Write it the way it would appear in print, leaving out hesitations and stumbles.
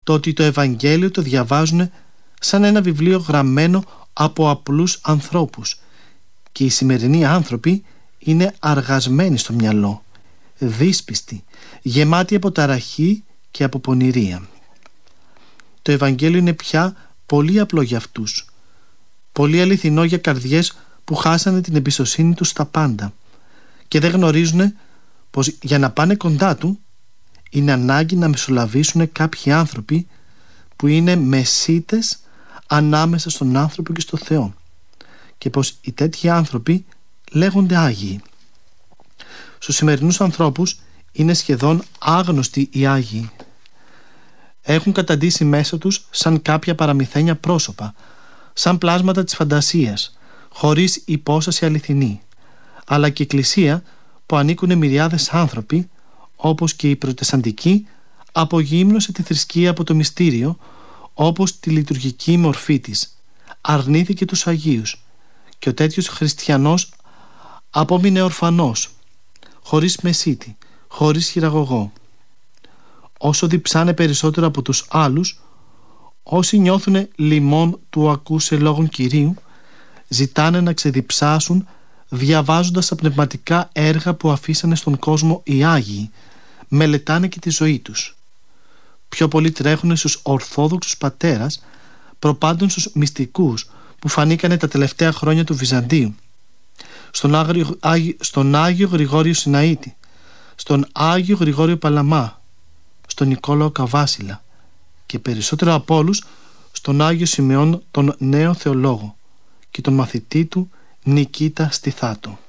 το ότι το Ευαγγέλιο το διαβάζουν σαν ένα βιβλίο γραμμένο από απλούς ανθρώπους, και οι σημερινοί άνθρωποι είναι αργασμένοι στο μυαλό, δύσπιστοι, γεμάτοι από ταραχή και από πονηρία. Το Ευαγγέλιο είναι πια πολύ απλό για αυτούς, πολύ αληθινό για καρδιές που χάσανε την εμπιστοσύνη τους στα πάντα και δεν γνωρίζουν πως για να πάνε κοντά του είναι ανάγκη να μεσολαβήσουν κάποιοι άνθρωποι που είναι μεσίτες ανάμεσα στον άνθρωπο και στο Θεό, και πως οι τέτοιοι άνθρωποι λέγονται Άγιοι. Στους σημερινούς ανθρώπους είναι σχεδόν άγνωστοι οι Άγιοι. Έχουν καταντήσει μέσα τους σαν κάποια παραμυθένια πρόσωπα, σαν πλάσματα της φαντασίας, χωρίς υπόσταση αληθινή. Αλλά και η Εκκλησία, που ανήκουν μυριάδες άνθρωποι, όπως και η προτεσταντική, απογύμνωσε τη θρησκεία από το μυστήριο, όπως τη λειτουργική μορφή της, αρνήθηκε τους Αγίους, και ο τέτοιος χριστιανός απόμεινε ορφανός, χωρίς μεσίτη, χωρίς χειραγωγό. Όσο διψάνε περισσότερο από τους άλλους, όσοι νιώθουν λιμόν του ακούσε λόγων Κυρίου, ζητάνε να ξεδιψάσουν διαβάζοντας τα πνευματικά έργα που αφήσανε στον κόσμο οι Άγιοι, μελετάνε και τη ζωή τους. Πιο πολύ τρέχουν στους Ορθόδοξους πατέρας, προπάντων στους μυστικούς που φανήκανε τα τελευταία χρόνια του Βυζαντίου, στον Άγιο Γρηγόριο Σιναήτη, στον Άγιο Γρηγόριο Παλαμά, στον Νικόλαο Καβάσιλα και περισσότερο από όλους στον Άγιο Σημεών τον Νέο Θεολόγο και τον μαθητή του Νικήτα Στιθάτο.